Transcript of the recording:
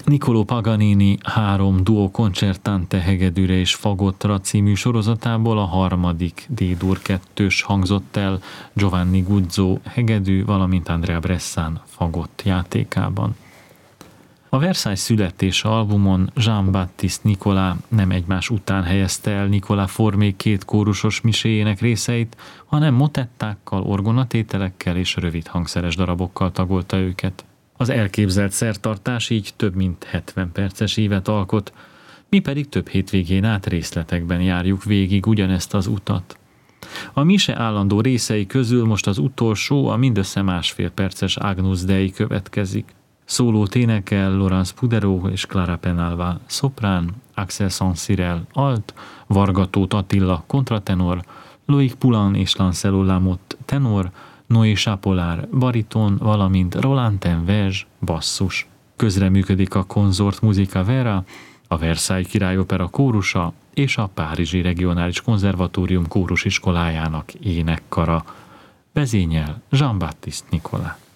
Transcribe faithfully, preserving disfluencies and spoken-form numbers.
Niccolò Paganini három duo concertante hegedűre és fagottra című sorozatából a harmadik D-dur kettős hangzott el Giovanni Guzzo hegedű, valamint Andrea Bressan fagott játékában. A Versailles születése albumon Jean-Baptiste Nicolas nem egymás után helyezte el Nicolas Formé két kórusos miséjének részeit, hanem motettákkal, orgonatételekkel és rövid hangszeres darabokkal tagolta őket. Az elképzelt szertartás így több mint hetven perces ívet alkot, mi pedig több hétvégén át részletekben járjuk végig ugyanezt az utat. A mise állandó részei közül most az utolsó, a mindössze másfél perces Agnus Dei következik. Szólót énekel Laurence Poudreau és Clara Penalva szoprán, Axel Saint-Cyril alt, Varga Tóth Attila kontratenor, Loïc Poulain és Lancelot Lamotte tenor, Noé Chapolard bariton, valamint Roland Tenvege basszus. Közreműködik a Consort Musica Vera, a Versailles Királyopera kórusa és a Párizsi Regionális Konzervatórium kórusiskolájának énekkara. Vezényel Jean-Baptiste Nicolas.